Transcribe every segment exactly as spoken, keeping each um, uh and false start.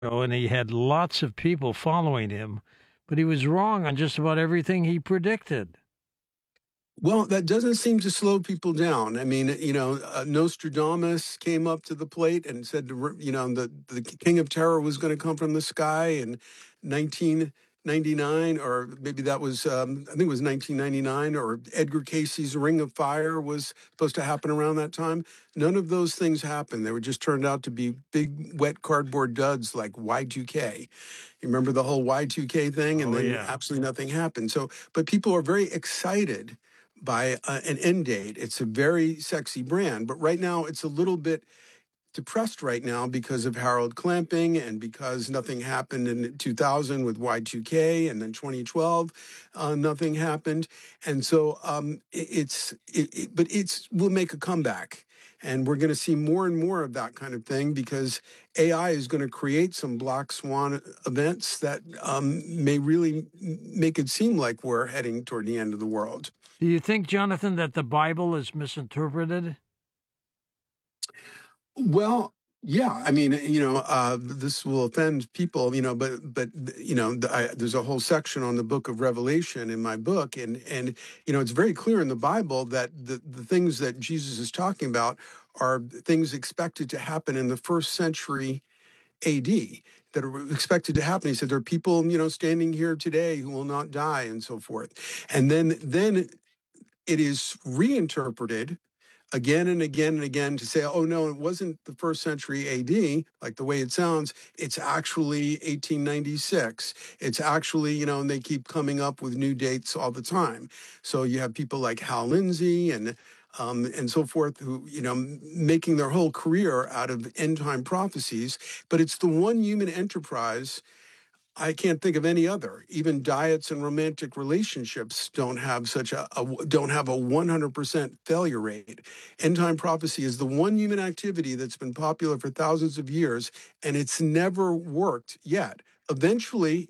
Oh, and he had lots of people following him, but he was wrong on just about everything he predicted. Well, that doesn't seem to slow people down. I mean, you know, uh, Nostradamus came up to the plate and said, you know, the, the king of terror was going to come from the sky in nineteen ninety-nine, or maybe that was, um, I think it was nineteen ninety-nine, or Edgar Casey's Ring of Fire was supposed to happen around that time. None of those things happened. They were just turned out to be big, wet cardboard duds like Y two K. You remember the whole Y two K thing? And Oh, then yeah. absolutely nothing happened. So, but people are very excited by uh, an end date. It's a very sexy brand, but right now it's a little bit depressed right now because of Harold clamping and because nothing happened in two thousand with Y two K, and then twenty twelve, uh, nothing happened. And so um, it, it's, it, it, but it's, we'll make a comeback. And we're going to see more and more of that kind of thing because A I is going to create some black swan events that um, may really make it seem like we're heading toward the end of the world. Do you think, Jonathan, that the Bible is misinterpreted? Well, yeah. I mean, you know, uh, this will offend people, you know, but but you know, the, I, there's a whole section on the Book of Revelation in my book, and and you know, it's very clear in the Bible that the the things that Jesus is talking about are things expected to happen in the first century A D that are expected to happen. He said there are people, you know, standing here today who will not die, and so forth. And then then it is reinterpreted again and again and again to say, oh, no, it wasn't the first century A D, like the way it sounds. It's actually eighteen ninety-six. It's actually, you know, and they keep coming up with new dates all the time. So you have people like Hal Lindsey and um, and so forth, who, you know, making their whole career out of end time prophecies. But it's the one human enterprise. I can't think of any other. Even diets and romantic relationships don't have such a, a don't have a one hundred percent failure rate. End time prophecy is the one human activity that's been popular for thousands of years, and it's never worked yet. Eventually,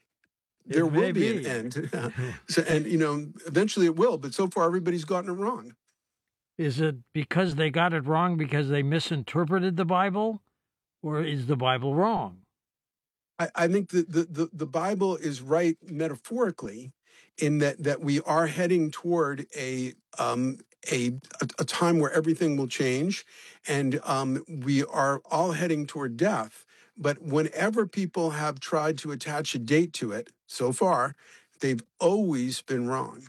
It there will may be an be. end. So, and you know, eventually it will. But so far, everybody's gotten it wrong. Is it because they got it wrong because they misinterpreted the Bible, or is the Bible wrong? I, I think that the, the, the Bible is right metaphorically in that, that we are heading toward a um, a, a time where everything will change, and um, we are all heading toward death. But whenever people have tried to attach a date to it so far, they've always been wrong.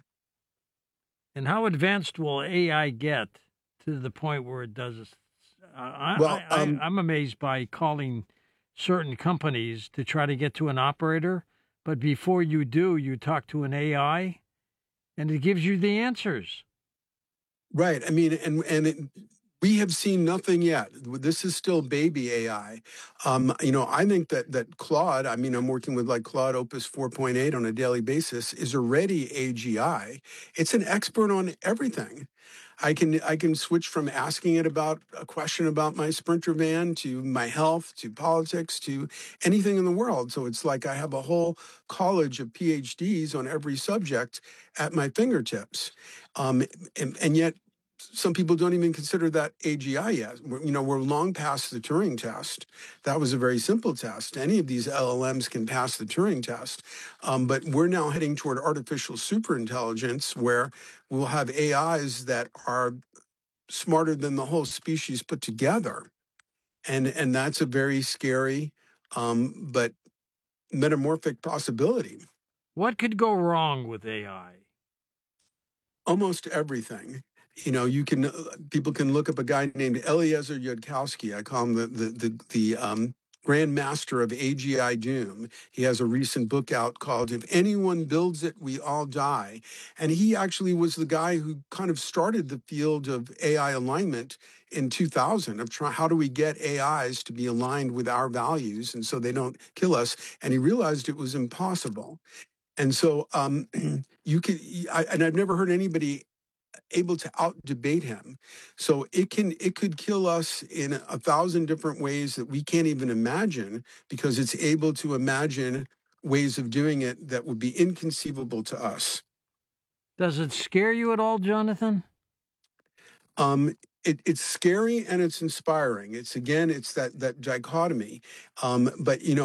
And how advanced will A I get to the point where it does this? I, I, Well, I, um, I'm amazed by calling certain companies to try to get to an operator, but before you do, you talk to an A I and it gives you the answers. right. I mean, and and it, we have seen nothing yet. This is still baby A I. Um, you know, I think that that Claude. I mean, I'm working with like Claude Opus four point eight on a daily basis. Is already A G I. It's an expert on everything. I can I can switch from asking it about a question about my Sprinter van to my health to politics to anything in the world. So it's like I have a whole college of PhDs on every subject at my fingertips. Um, and, and yet some people don't even consider that A G I yet. We're, you know, we're long past the Turing test. That was a very simple test. Any of these L L Ms can pass the Turing test. Um, but we're now heading toward artificial superintelligence where we'll have A Is that are smarter than the whole species put together. And, and that's a very scary um, but metamorphic possibility. What could go wrong with A I? Almost everything. You know, you can people can look up a guy named Eliezer Yudkowsky. I call him the the the, the um, Grand Master of A G I Doom. He has a recent book out called "If Anyone Builds It, We All Die," and he actually was the guy who kind of started the field of A I alignment in two thousand of trying how do we get A Is to be aligned with our values and so they don't kill us. And he realized it was impossible. And so um, you could, I, and I've never heard anybody able to out debate him. So it can, it could kill us in a thousand different ways that we can't even imagine because it's able to imagine ways of doing it that would be inconceivable to us. Does it scare you at all, Jonathan? Um, it, it's scary and it's inspiring. It's again, it's that that dichotomy. Um, but you know.